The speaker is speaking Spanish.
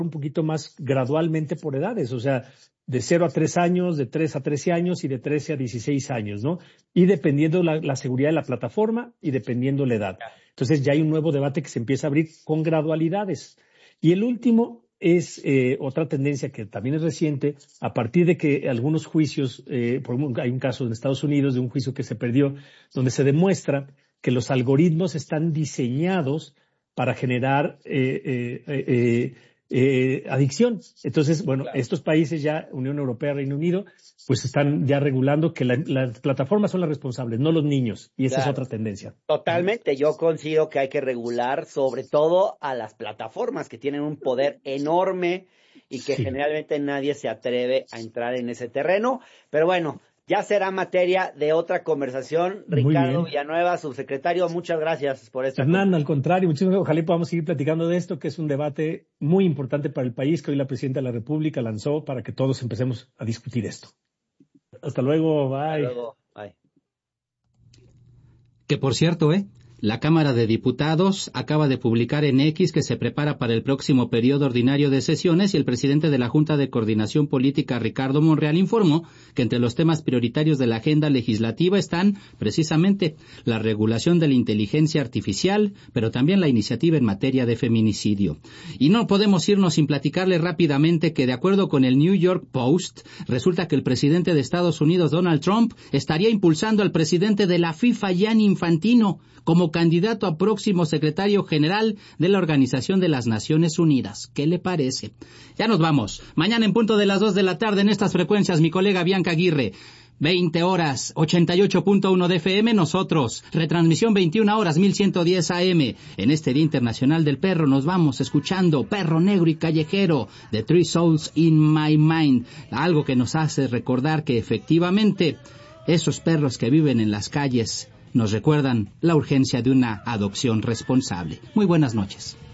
un poquito más gradualmente por edades, o sea, de 0 a 3 años, de 3 a 13 años y de 13 a 16 años, ¿no? Y dependiendo la seguridad de la plataforma y dependiendo la edad. Entonces ya hay un nuevo debate que se empieza a abrir con gradualidades. Y el último es otra tendencia que también es reciente, a partir de que algunos juicios, hay un caso en Estados Unidos de un juicio que se perdió, donde se demuestra que los algoritmos están diseñados para generar adicción. Entonces, bueno, claro, estos países ya, Unión Europea, Reino Unido, pues están ya regulando que las plataformas son las responsables, no los niños. Y esa claro, es otra tendencia. Totalmente. Yo considero que hay que regular sobre todo a las plataformas que tienen un poder enorme y que generalmente nadie se atreve a entrar en ese terreno. Pero bueno, ya será materia de otra conversación. Ricardo Villanueva, subsecretario, muchas gracias por esta. Hernán, al contrario, muchísimas gracias. Ojalá podamos seguir platicando de esto, que es un debate muy importante para el país, que hoy la Presidenta de la República lanzó para que todos empecemos a discutir esto. Hasta luego, bye. Hasta luego, bye. Que por cierto, la Cámara de Diputados acaba de publicar en X que se prepara para el próximo periodo ordinario de sesiones y el presidente de la Junta de Coordinación Política, Ricardo Monreal, informó que entre los temas prioritarios de la agenda legislativa están precisamente la regulación de la inteligencia artificial, pero también la iniciativa en materia de feminicidio. Y no podemos irnos sin platicarle rápidamente que, de acuerdo con el New York Post, resulta que el presidente de Estados Unidos, Donald Trump, estaría impulsando al presidente de la FIFA, Gianni Infantino, como candidato a próximo secretario general de la Organización de las Naciones Unidas. ¿Qué le parece? Ya nos vamos. Mañana en punto de las 2 de la tarde en estas frecuencias, mi colega Bianca Aguirre. 20 horas, 88.1 de FM, nosotros. Retransmisión 21 horas, 1110 AM. En este Día Internacional del Perro nos vamos escuchando Perro Negro y Callejero, The Three Souls in My Mind. Algo que nos hace recordar que efectivamente esos perros que viven en las calles nos recuerdan la urgencia de una adopción responsable. Muy buenas noches.